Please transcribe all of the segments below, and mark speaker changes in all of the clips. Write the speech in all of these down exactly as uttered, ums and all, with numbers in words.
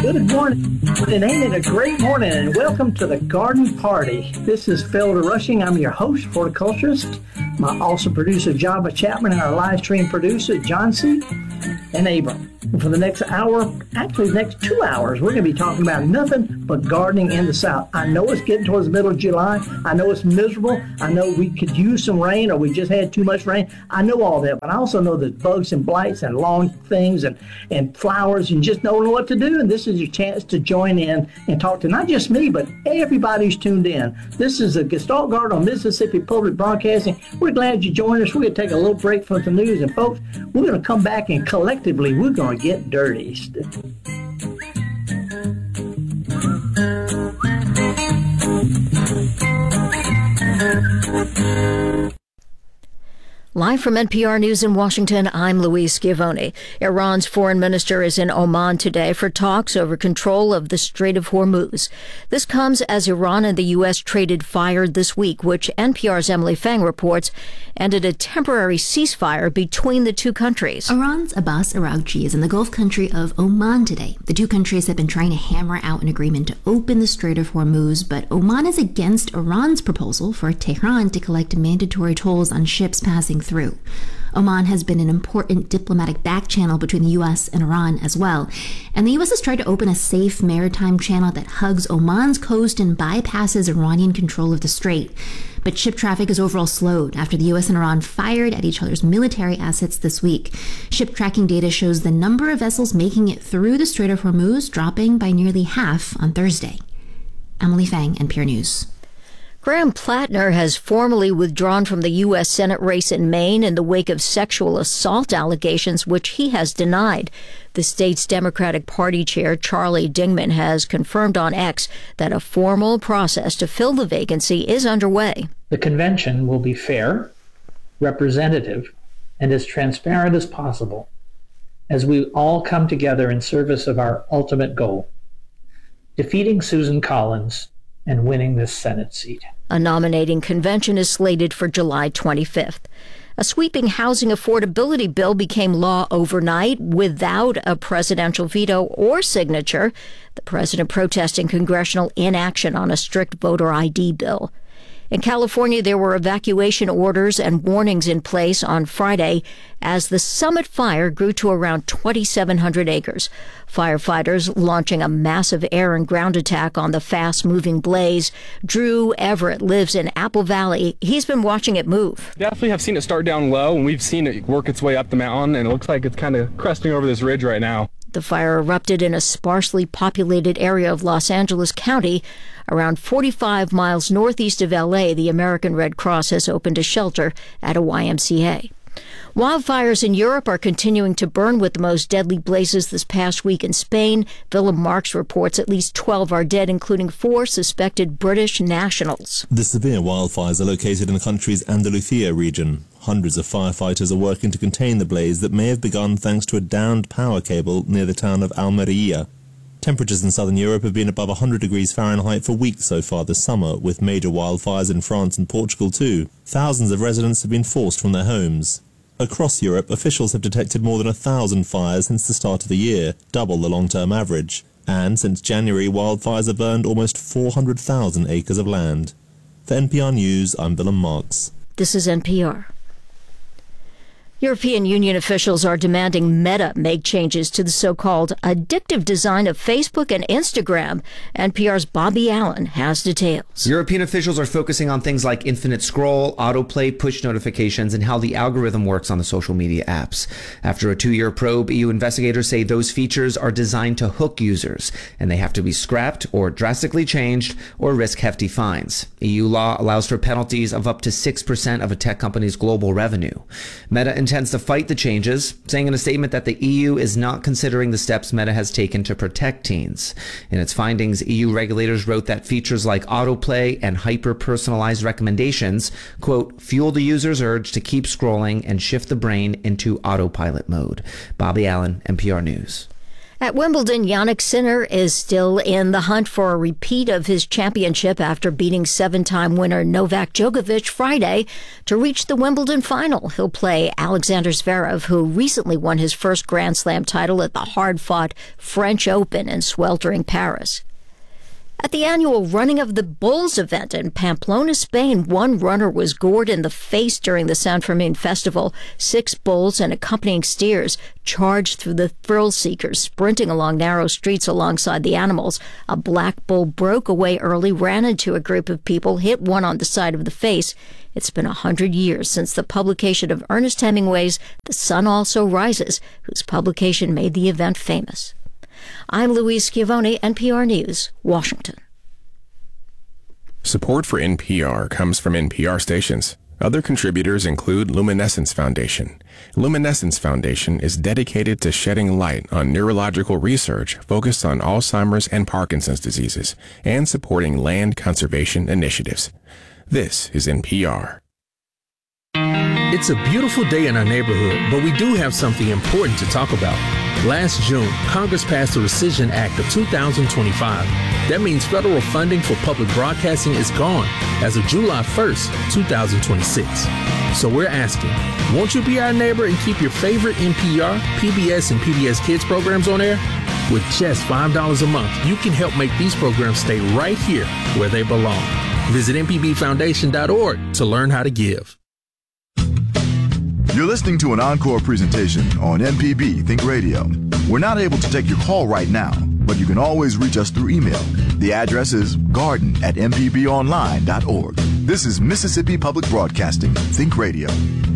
Speaker 1: Good morning, and ain't it a great morning, and welcome to the Garden Party. This is Felder Rushing. I'm your host, horticulturist. My also producer, Java Chapman, and our live stream producer, John C. and Abram. And for the next hour, actually the next two hours, we're going to be talking about nothing but gardening in the South. I know it's getting towards the middle of July. I know it's miserable. I know we could use some rain, or we just had too much rain. I know all that, but I also know there's bugs and blights and lawn things and, and flowers and just don't know what to do. And this is your chance to join in and talk to not just me, but everybody who's tuned in. This is the Gestalt Garden on Mississippi Public Broadcasting. We're glad you joined us. We're going to take a little break from the news. And folks, we're going to come back and collectively we're going to get dirty.
Speaker 2: Live from N P R News in Washington, I'm Louise Schiavone. Iran's foreign minister is in Oman today for talks over control of the Strait of Hormuz. This comes as Iran and the U S traded fire this week, which N P R's Emily Fang reports ended a temporary ceasefire between the two countries.
Speaker 3: Iran's Abbas Araghchi is in the Gulf country of Oman today. The two countries have been trying to hammer out an agreement to open the Strait of Hormuz, but Oman is against Iran's proposal for Tehran to collect mandatory tolls on ships passing through. Oman has been an important diplomatic back channel between the U S and Iran as well, and the U S has tried to open a safe maritime channel that hugs Oman's coast and bypasses Iranian control of the strait. But ship traffic is overall slowed after the U S and Iran fired at each other's military assets this week. Ship tracking data shows the number of vessels making it through the Strait of Hormuz dropping by nearly half on Thursday. Emily Fang, N P R News.
Speaker 2: Graham Plattner has formally withdrawn from the U S Senate race in Maine in the wake of sexual assault allegations, which he has denied. The state's Democratic Party chair, Charlie Dingman, has confirmed on X that a formal process to fill the vacancy is underway.
Speaker 4: The convention will be fair, representative, and as transparent as possible as we all come together in service of our ultimate goal, defeating Susan Collins and winning this Senate seat.
Speaker 2: A nominating convention is slated for July twenty-fifth. A sweeping housing affordability bill became law overnight without a presidential veto or signature, the president protesting congressional inaction on a strict voter I D bill. In California, there were evacuation orders and warnings in place on Friday as the Summit fire grew to around twenty-seven hundred acres. Firefighters launching a massive air and ground attack on the fast-moving blaze. Drew Everett lives in Apple Valley. He's been watching it move.
Speaker 5: Definitely have seen it start down low, and we've seen it work its way up the mountain, and it looks like it's kind of cresting over this ridge right now.
Speaker 2: The fire erupted in a sparsely populated area of Los Angeles County. Around forty-five miles northeast of L A, the American Red Cross has opened a shelter at a Y M C A. Wildfires in Europe are continuing to burn, with the most deadly blazes this past week in Spain. Willem Marks reports at least twelve are dead, including four suspected British nationals.
Speaker 6: The severe wildfires are located in the country's Andalusia region. Hundreds of firefighters are working to contain the blaze that may have begun thanks to a downed power cable near the town of Almería. Temperatures in southern Europe have been above one hundred degrees Fahrenheit for weeks so far this summer, with major wildfires in France and Portugal too. Thousands of residents have been forced from their homes. Across Europe, officials have detected more than a thousand fires since the start of the year, double the long-term average. And since January, wildfires have burned almost four hundred thousand acres of land. For N P R News, I'm Willem Marks.
Speaker 2: This is N P R. European Union officials are demanding Meta make changes to the so-called addictive design of Facebook and Instagram. N P R's Bobby Allen has details.
Speaker 7: European officials are focusing on things like infinite scroll, autoplay, push notifications, and how the algorithm works on the social media apps. After a two-year probe, E U investigators say those features are designed to hook users, and they have to be scrapped or drastically changed or risk hefty fines. E U law allows for penalties of up to six percent of a tech company's global revenue. Meta intends to fight the changes, saying in a statement that the E U is not considering the steps Meta has taken to protect teens. In its findings, E U regulators wrote that features like autoplay and hyper-personalized recommendations, quote, fuel the user's urge to keep scrolling and shift the brain into autopilot mode. Bobby Allen, N P R News.
Speaker 2: At Wimbledon, Jannik Sinner is still in the hunt for a repeat of his championship after beating seven-time winner Novak Djokovic Friday to reach the Wimbledon final. He'll play Alexander Zverev, who recently won his first Grand Slam title at the hard-fought French Open in sweltering Paris. At the annual Running of the Bulls event in Pamplona, Spain, one runner was gored in the face during the San Fermin festival. Six bulls and accompanying steers charged through the thrill seekers, sprinting along narrow streets alongside the animals. A black bull broke away early, ran into a group of people, hit one on the side of the face. It's been a hundred years since the publication of Ernest Hemingway's The Sun Also Rises, whose publication made the event famous. I'm Louise Schiavone, N P R News, Washington.
Speaker 8: Support for N P R comes from N P R stations. Other contributors include Luminescence Foundation. Luminescence Foundation is dedicated to shedding light on neurological research focused on Alzheimer's and Parkinson's diseases and supporting land conservation initiatives. This is N P R.
Speaker 9: It's a beautiful day in our neighborhood, but we do have something important to talk about. Last June, Congress passed the Rescission Act of two thousand twenty-five. That means federal funding for public broadcasting is gone as of July first, two thousand twenty-six. So we're asking, won't you be our neighbor and keep your favorite N P R, P B S, and P B S Kids programs on air? With just five dollars a month, you can help make these programs stay right here where they belong. Visit N P B foundation dot org to learn how to give.
Speaker 10: You're listening to an encore presentation on N P B Think Radio. We're not able to take your call right now, but you can always reach us through email. The address is garden at m p b online dot org. This is Mississippi Public Broadcasting Think Radio.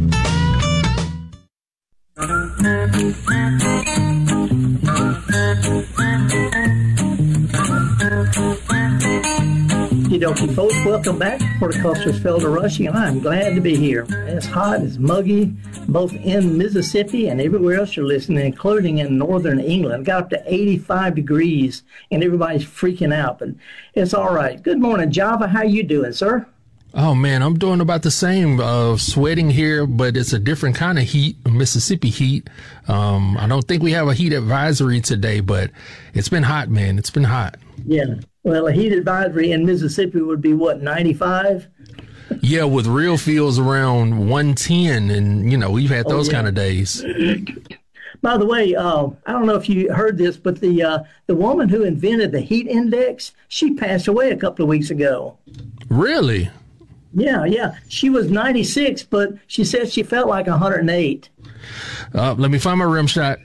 Speaker 1: Okie folks, welcome back. Horticulturist Felder Rushing, and I'm glad to be here. It's hot, it's muggy, both in Mississippi and everywhere else you're listening, including in northern England. Got up to eighty-five degrees, and everybody's freaking out, but it's all right. Good morning, Java. How you doing, sir?
Speaker 9: Oh, man, I'm doing about the same. Uh, sweating here, but it's a different kind of heat, Mississippi heat. Um, I don't think we have a heat advisory today, but it's been hot, man. It's been hot.
Speaker 1: Yeah. Well, a heat advisory in Mississippi would be, what, ninety-five?
Speaker 9: Yeah, with real feels around one ten, and, you know, we've had those oh, yeah. kind of days.
Speaker 1: By the way, uh, I don't know if you heard this, but the uh, the woman who invented the heat index, she passed away a couple of weeks ago.
Speaker 9: Really?
Speaker 1: Yeah, yeah. She was ninety-six, but she said she felt like one hundred eight.
Speaker 9: Uh, let me find my rim shot.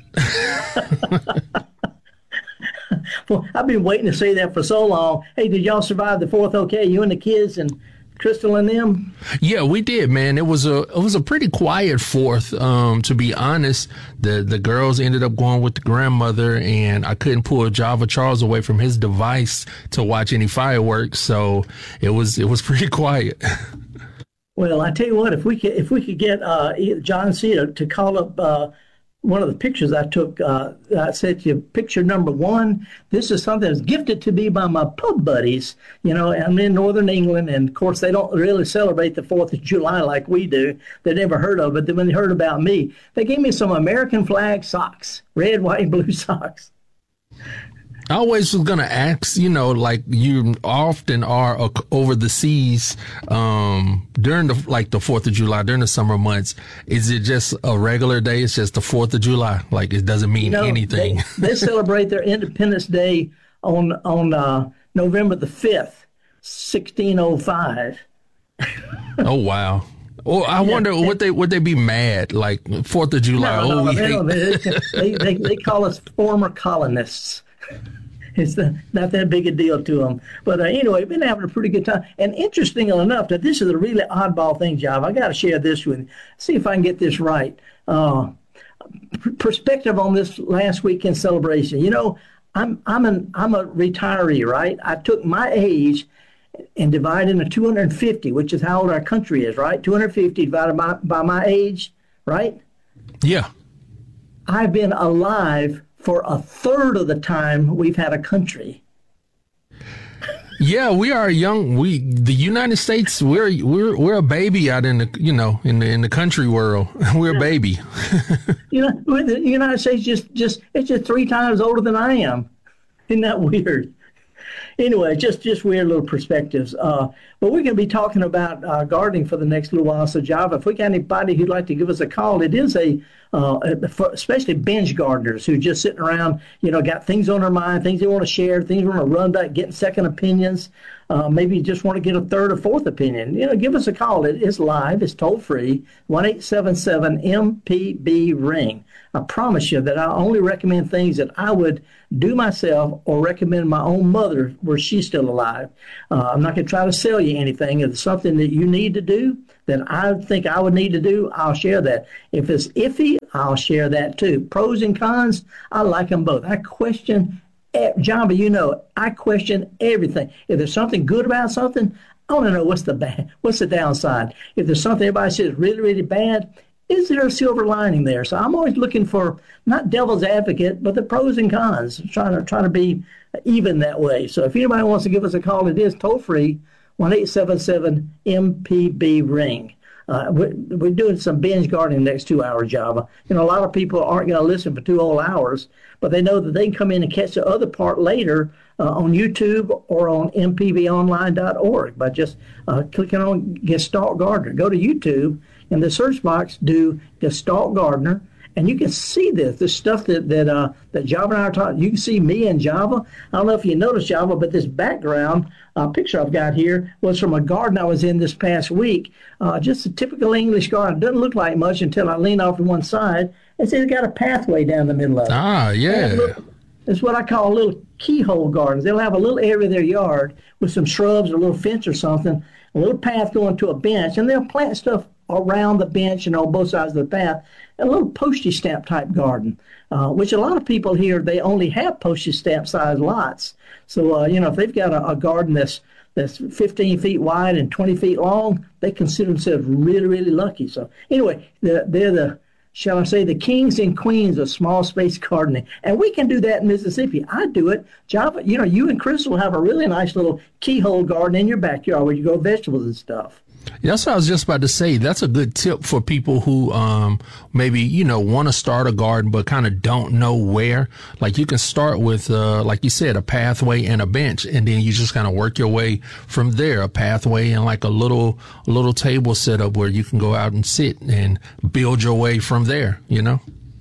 Speaker 1: Well, I've been waiting to say that for so long. Hey, did y'all survive the fourth okay? You and the kids and Crystal and them?
Speaker 9: Yeah, we did, man. It was a it was a pretty quiet fourth, um, to be honest. The the girls ended up going with the grandmother, and I couldn't pull Java Charles away from his device to watch any fireworks, so it was it was pretty quiet.
Speaker 1: Well, I tell you what, if we could if we could get uh, John C. to, to call up uh, one of the pictures I took, uh, I said to you, picture number one, this is something that's gifted to me by my pub buddies. You know, I'm in northern England, and of course they don't really celebrate the fourth of July like we do. They never heard of it. Then when they heard about me, they gave me some American flag socks, red, white, and blue socks.
Speaker 9: I always was going to ask, you know, like you often are over the seas um, during the like the fourth of July, during the summer months. Is it just a regular day? It's just the fourth of July. Like it doesn't mean you know, anything.
Speaker 1: They, they celebrate their Independence Day on on uh, November the fifth, sixteen oh five.
Speaker 9: Oh, wow. Well, I wonder, yeah. would they would they be mad, like fourth of July?
Speaker 1: No, no,
Speaker 9: oh, we
Speaker 1: they,
Speaker 9: hate-
Speaker 1: they, they, they call us former colonists. It's the, not that big a deal to them. But uh, anyway, we've been having a pretty good time. And interesting enough, that this is a really oddball thing, Job. I got to share this with you. See if I can get this right. Uh, perspective on this last weekend celebration. You know, I'm I'm an I'm a retiree, right? I took my age and divided into two hundred fifty, which is how old our country is, right? two hundred fifty divided by, by my age, right?
Speaker 9: Yeah.
Speaker 1: I've been alive for a third of the time we've had a country.
Speaker 9: Yeah, we are young. We the United States. We're we're we're a baby out in the you know in the in the country world. We're a baby.
Speaker 1: You know, the United States just just it's just three times older than I am. Isn't that weird? Anyway, just just weird little perspectives. Uh, but we're going to be talking about uh, gardening for the next little while. So, Java, if we got anybody who'd like to give us a call, it is a, uh, for especially binge gardeners who just sitting around, you know, got things on their mind, things they want to share, things they want to run back, getting second opinions. Uh, maybe you just want to get a third or fourth opinion. You know, give us a call. It is live. It's toll free. one eight seven seven M P B ring. I promise you that I only recommend things that I would do myself or recommend my own mother were she still alive. Uh, I'm not going to try to sell you anything. If it's something that you need to do that I think I would need to do, I'll share that. If it's iffy, I'll share that too. Pros and cons, I like them both. I question, John, but you know, I question everything. If there's something good about something, I want to know what's the bad, what's the downside. If there's something everybody says is really, really bad, is there a silver lining there? So I'm always looking for not devil's advocate, but the pros and cons, trying to try to be even that way. So if anybody wants to give us a call, it is toll free, one eight seven seven M P B ring. Uh, we're, we're doing some binge gardening next two hour Java. You know, a lot of people aren't going to listen for two whole hours, but they know that they can come in and catch the other part later uh, on YouTube or on M P B online dot org by just uh, clicking on Gestalt Gardener. Go to YouTube. In the search box, do Gestalt Gardener, and you can see this, this stuff that that uh, that Java and I are talking. You can see me in Java. I don't know if you noticed, Java, but this background uh, picture I've got here was from a garden I was in this past week. Uh, just a typical English garden. It doesn't look like much until I lean off to one side. And see, it's got a pathway down the middle of it.
Speaker 9: Ah, yeah.
Speaker 1: It's what I call a little keyhole gardens. They'll have a little area of their yard with some shrubs or a little fence or something, a little path going to a bench, and they'll plant stuff around the bench and on both sides of the path, a little postage stamp type garden, uh, which a lot of people here, they only have postage stamp size lots. So, uh, you know, if they've got a, a garden that's that's fifteen feet wide and twenty feet long, they consider themselves really, really lucky. So anyway, they're, they're the, shall I say, the kings and queens of small space gardening. And we can do that in Mississippi. I do it. Java, you know, you and Crystal have a really nice little keyhole garden in your backyard where you grow vegetables and stuff.
Speaker 9: That's what I was just about to say. That's a good tip for people who um, maybe, you know, want to start a garden but kind of don't know where. Like you can start with, uh, like you said, a pathway and a bench, and then you just kind of work your way from there. A pathway and like a little a little table setup where you can go out and sit and build your way from there, you know?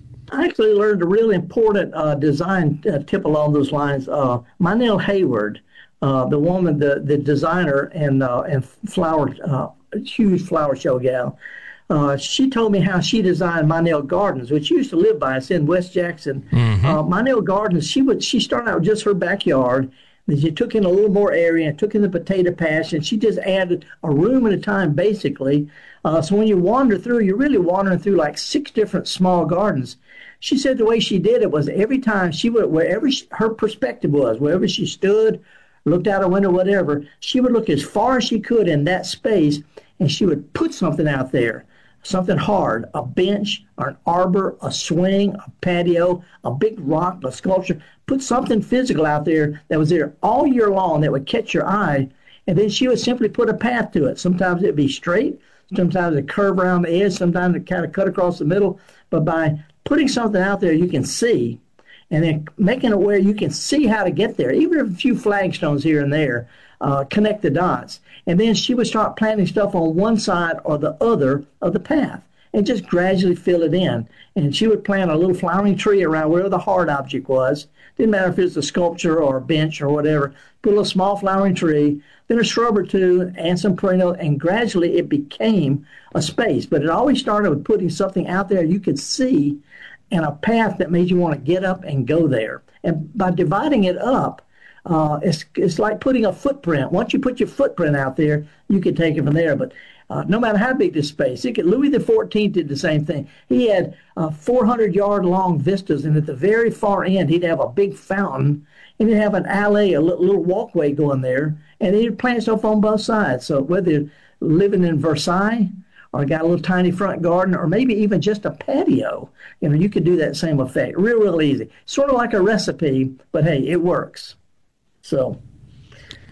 Speaker 1: I actually learned a really important uh, design uh, tip along those lines. Uh, Mynell Hayward, Uh, the woman, the the designer and uh, and flower, uh, huge flower show gal, uh, she told me how she designed Mynell Gardens, which she used to live by. It's in West Jackson. Mm-hmm. Uh, Mynell Gardens. She would she started out with just her backyard. Then she took in a little more area and took in the potato patch, and she just added a room at a time, basically. Uh, so when you wander through, you're really wandering through like six different small gardens. She said the way she did it was every time she would, wherever she, her perspective was, wherever she stood, looked out a window, whatever, she would look as far as she could in that space, and she would put something out there, something hard, a bench or an arbor, a swing, a patio, a big rock, a sculpture. Put something physical out there that was there all year long that would catch your eye, and then she would simply put a path to it. Sometimes it'd be straight, sometimes it'd curve around the edge, sometimes it kind of cut across the middle, but by putting something out there you can see, and then making it where you can see how to get there, even if a few flagstones here and there, uh, connect the dots. And then she would start planting stuff on one side or the other of the path and just gradually fill it in. And she would plant a little flowering tree around wherever the hard object was. Didn't matter if it was a sculpture or a bench or whatever. Put a little small flowering tree, then a shrub or two, and some perennial, and gradually it became a space. But it always started with putting something out there you could see and a path that made you want to get up and go there. And by dividing it up, uh, it's it's like putting a footprint. Once you put your footprint out there, you can take it from there. But uh, no matter how big the space, it could, Louis the fourteenth did the same thing. He had uh, four hundred yard long vistas, and at the very far end, he'd have a big fountain, and he'd have an alley, a little, little walkway going there, and he'd plant stuff on both sides. So whether you're living in Versailles, or got a little tiny front garden, or maybe even just a patio, you know, you could do that same effect. Real, real easy. Sort of like a recipe, but hey, it works. So,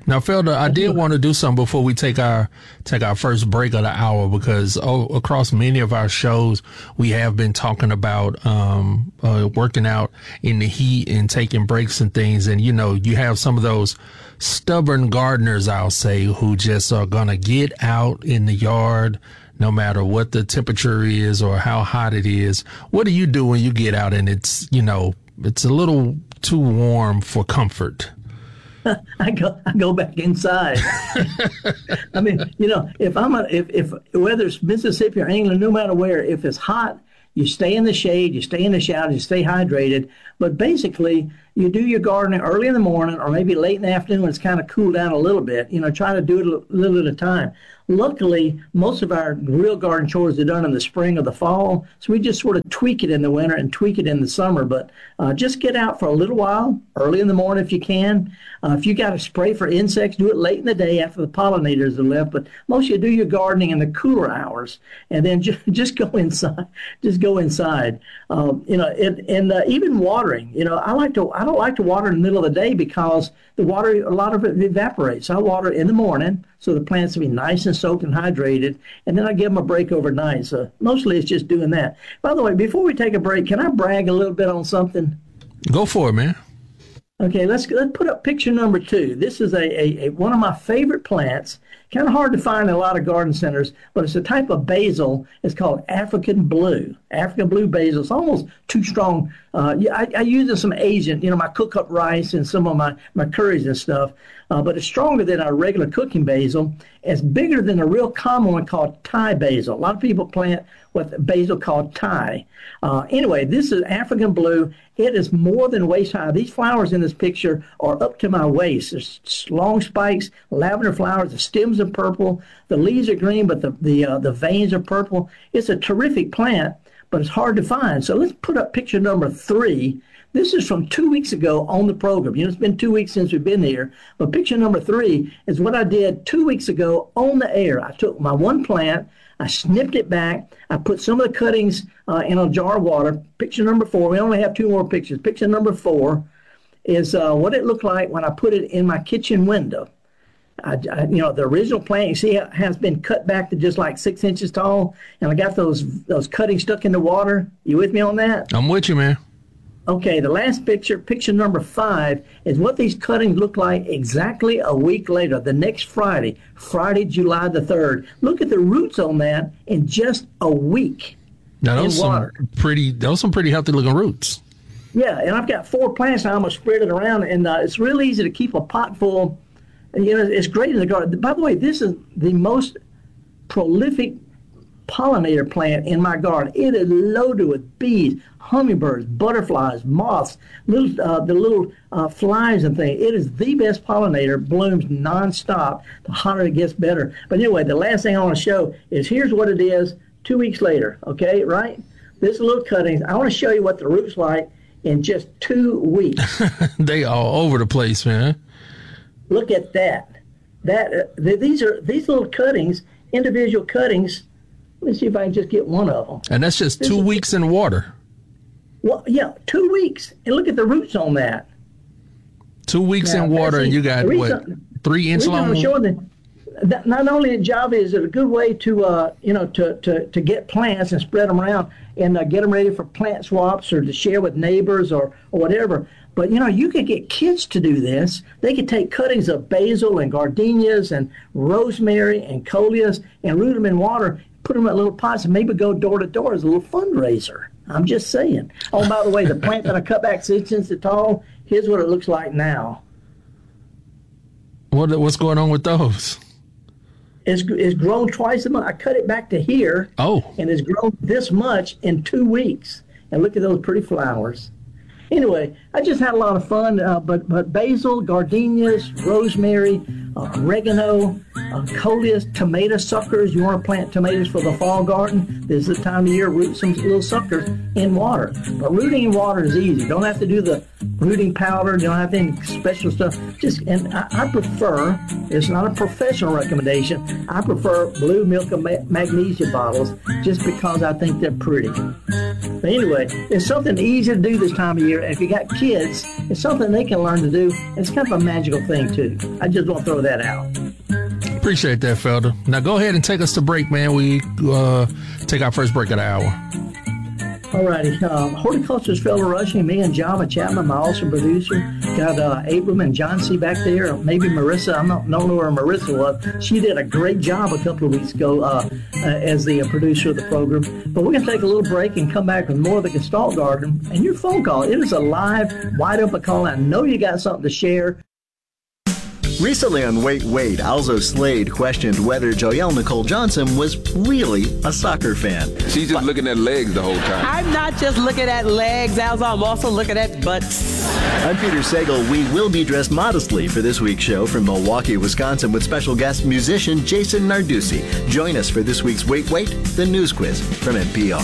Speaker 9: Now, Felder, I did want to do something before we take our take our first break of the hour, because oh, across many of our shows, we have been talking about um, uh, working out in the heat and taking breaks and things. And, you know, you have some of those stubborn gardeners, I'll say, who just are going to get out in the yard no matter what the temperature is or how hot it is. What do you do when you get out and it's, you know, it's a little too warm for comfort?
Speaker 1: I go, I go back inside. I mean, you know, if I'm a, if, if whether it's Mississippi or England, no matter where, if it's hot, you stay in the shade, you stay in the shower, you stay hydrated. But basically, you do your gardening early in the morning or maybe late in the afternoon when it's kind of cooled down a little bit. You know, try to do it a little at a time. Luckily, most of our real garden chores are done in the spring or the fall, so we just sort of tweak it in the winter and tweak it in the summer. But uh, just get out for a little while, early in the morning if you can. Uh, if you got to spray for insects, do it late in the day after the pollinators have left. But most of you do your gardening in the cooler hours, and then just just go inside. Just go inside. Um, you know, it, and uh, even watering. You know, I like to. I don't like to water in the middle of the day because the water, a lot of it evaporates. I water in the morning so the plants will be nice and soaked and hydrated, and then I give them a break overnight. So mostly it's just doing that. By the way, before we take a break, can I brag a little bit on something?
Speaker 9: Go for it, man.
Speaker 1: Okay, let's let's put up picture number two. This is a, a, a one of my favorite plants. Kind of hard to find in a lot of garden centers, but it's a type of basil. It's called African blue. African blue basil. It's almost too strong. Uh, yeah, I, I use it in some Asian, you know, my cook-up rice and some of my, my curries and stuff. Uh, but it's stronger than our regular cooking basil. It's bigger than a real common one called Thai basil. A lot of people plant what basil called Thai. Uh, anyway, this is African blue. It is more than waist high. These flowers in this picture are up to my waist. There's long spikes, lavender flowers. The stems are purple. The leaves are green, but the the uh, the veins are purple. It's a terrific plant, but it's hard to find. So let's put up picture number three. This is from two weeks ago on the program. You know, it's been two weeks since we've been here. But picture number three is what I did two weeks ago on the air. I took my one plant, I snipped it back, I put some of the cuttings uh, in a jar of water. Picture number four, we only have two more pictures. Picture number four is uh, what it looked like when I put it in my kitchen window. I, I, you know, the original plant, you see, it has been cut back to just like six inches tall, and I got those those cuttings stuck in the water. You with me on that?
Speaker 9: I'm with you, man.
Speaker 1: Okay, the last picture, picture number five, is what these cuttings look like exactly a week later, the next Friday, Friday, July the third. Look at the roots on that in just a week.
Speaker 9: Now, those are some pretty, those some pretty healthy looking roots.
Speaker 1: Yeah, and I've got four plants now. I'm going to spread it around, and uh, it's really easy to keep a pot full. And, you know, it's great in the garden. By the way, this is the most prolific pollinator plant in my garden. It is loaded with bees, hummingbirds, butterflies, moths, little uh, the little uh, flies and things. It is the best pollinator, blooms nonstop. The hotter it gets, better. But anyway, the last thing I want to show is here's what it is two weeks later, okay, right? This little cuttings. I want to show you what the root's like in just two weeks.
Speaker 9: They are all over the place, man.
Speaker 1: Look at that. That uh, th- these are these little cuttings, individual cuttings. Let me see if I can just get one of them.
Speaker 9: And that's just this two is, weeks in water.
Speaker 1: Well, yeah, two weeks. And look at the roots on that.
Speaker 9: Two weeks now, in water, and you got, what, three inch long?
Speaker 1: That not only in Java is it a good way to, uh, you know, to, to, to get plants and spread them around and uh, get them ready for plant swaps or to share with neighbors or, or whatever. But, you know, you could get kids to do this. They could take cuttings of basil and gardenias and rosemary and coleus and root them in water, put them in little pots, and maybe go door to door as a little fundraiser. I'm just saying. Oh, by the way, the plant that I cut back six inches tall, here's what it looks like now.
Speaker 9: What What's going on with those?
Speaker 1: It's, it's grown twice a month. I cut it back to here.
Speaker 9: Oh.
Speaker 1: And it's grown this much in two weeks. And look at those pretty flowers. Anyway, I just had a lot of fun, uh, but but basil, gardenias, rosemary, uh, oregano, uh, coleus, tomato suckers. You want to plant tomatoes for the fall garden? This is the time of year root some little suckers in water. But rooting in water is easy. You don't have to do the rooting powder. You don't have any special stuff. Just and I, I prefer. It's not a professional recommendation. I prefer blue milk and ma- magnesia bottles just because I think they're pretty. But anyway, it's something easy to do this time of year. If you got kids, it's something they can learn to do. It's kind of a magical thing, too. I just want to throw that out.
Speaker 9: Appreciate that, Felder. Now go ahead and take us to break, man. We uh, take our first break of the hour.
Speaker 1: All righty. Um, horticulturist Felder Rushing, me and Java Chapman, my awesome producer. Got uh, Abram and John C. back there. Maybe Marissa. I don't, don't know where Marissa was. She did a great job a couple of weeks ago uh, uh, as the uh, producer of the program. But we're going to take a little break and come back with more of the Gestalt Garden and your phone call. It is a live, wide open call. I know you got something to share.
Speaker 11: Recently on Wait, Wait, Alzo Slade questioned whether Joelle Nicole Johnson was really a soccer fan.
Speaker 12: She's just but, looking at legs the whole time.
Speaker 13: I'm not just looking at legs, Alzo. I'm also looking at butts.
Speaker 11: I'm Peter Sagal. We will be dressed modestly for this week's show from Milwaukee, Wisconsin, with special guest musician Jason Narducci. Join us for this week's Wait, Wait, the news quiz from N P R.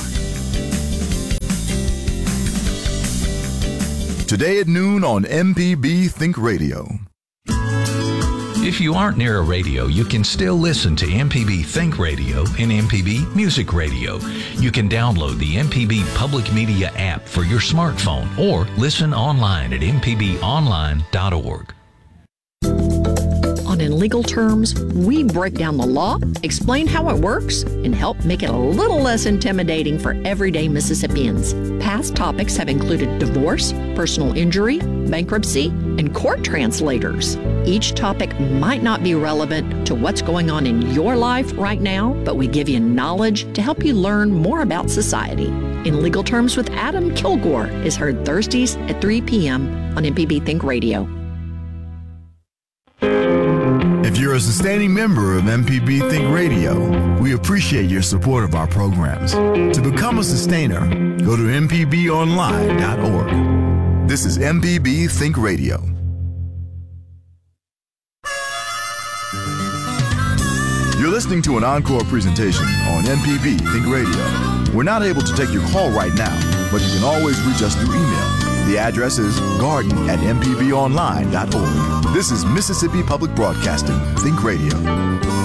Speaker 10: Today at noon on M P B Think Radio.
Speaker 14: If you aren't near a radio, you can still listen to M P B Think Radio and M P B Music Radio. You can download the M P B Public Media app for your smartphone or listen online at m p b online dot org.
Speaker 15: On In Legal Terms, we break down the law, explain how it works, and help make it a little less intimidating for everyday Mississippians. Past topics have included divorce, personal injury, bankruptcy, and court translators. Each topic might not be relevant to what's going on in your life right now, but we give you knowledge to help you learn more about society. In Legal Terms with Adam Kilgore is heard Thursdays at three p.m. on M P B Think Radio.
Speaker 10: If you're a sustaining member of M P B Think Radio, we appreciate your support of our programs. To become a sustainer, go to m p b online dot org. This is M P B Think Radio. You're listening to an encore presentation on M P B Think Radio. We're not able to take your call right now, but you can always reach us through email. The address is garden at m p b online dot org. This is Mississippi Public Broadcasting Think Radio.